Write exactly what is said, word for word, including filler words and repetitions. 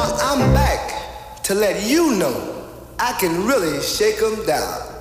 I'm back to let you know I can really shake 'em down.